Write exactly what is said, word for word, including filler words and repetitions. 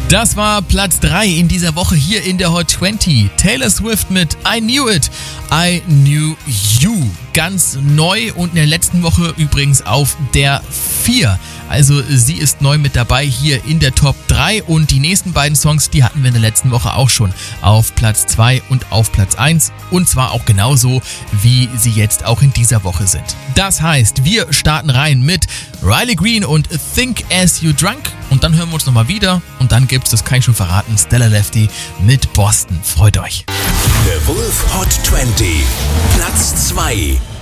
Das war Platz drei in dieser Woche hier in der Hot zwanzig. Taylor Swift mit I Knew It, I Knew You. Ganz neu und in der letzten Woche übrigens auf der vier. Also sie ist neu mit dabei hier in der Top drei und die nächsten beiden Songs, die hatten wir in der letzten Woche auch schon auf Platz zwei und auf Platz eins und zwar auch genauso, wie sie jetzt auch in dieser Woche sind. Das heißt, wir starten rein mit Riley Green und Think As You Drunk und dann hören wir uns nochmal wieder und dann gibt's, das kann ich schon verraten, Stella Lefty mit Boston. Freut euch. The Wolf Hot zwanzig, Platz zwei.